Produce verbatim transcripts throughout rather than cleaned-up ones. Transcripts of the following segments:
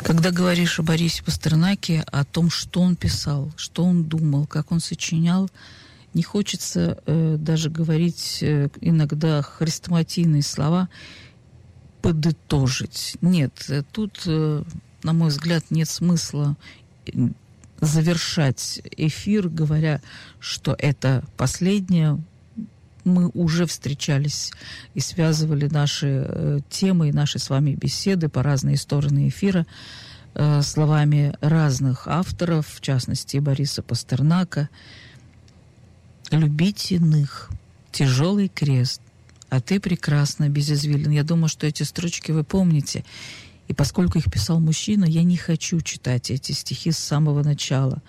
Когда говоришь о Борисе Пастернаке, о том, что он писал, что он думал, как он сочинял, не хочется э, даже говорить э, иногда хрестоматийные слова, подытожить. Нет, э, тут, э, на мой взгляд, нет смысла завершать эфир, говоря, что это последнее. Мы уже встречались и связывали наши э, темы и наши с вами беседы по разные стороны эфира э, словами разных авторов, в частности Бориса Пастернака. «Любить иных, тяжелый крест, а ты прекрасно, безизвилен». Я думаю, что эти строчки вы помните. И поскольку их писал мужчина, я не хочу читать эти стихи с самого начала.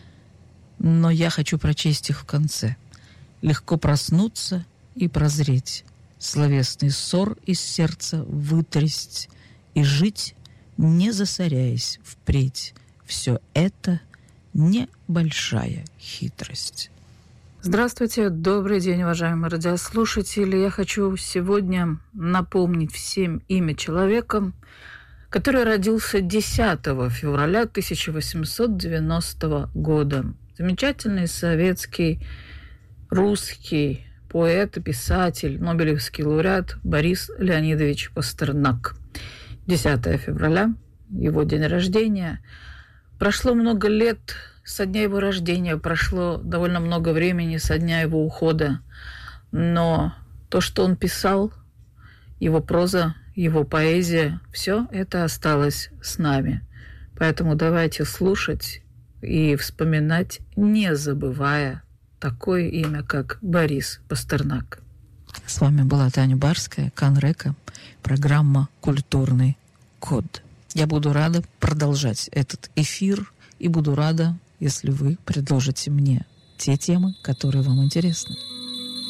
Но я хочу прочесть их в конце. Легко проснуться и прозреть, словесный ссор из сердца вытрясть и жить, не засоряясь впредь. Все это небольшая хитрость. Здравствуйте, добрый день, уважаемые радиослушатели. Я хочу сегодня напомнить всем имя человека, который родился десятого февраля тысяча восемьсот девяностого года. Замечательный советский русский поэт и писатель, нобелевский лауреат Борис Леонидович Пастернак. десятого февраля, его день рождения. Прошло много лет со дня его рождения, прошло довольно много времени со дня его ухода. Но то, что он писал, его проза, его поэзия, все это осталось с нами. Поэтому давайте слушать и вспоминать, не забывая такое имя, как Борис Пастернак. С вами была Таня Барская, Канрека, программа «Культурный код». Я буду рада продолжать этот эфир и буду рада, если вы предложите мне те темы, которые вам интересны.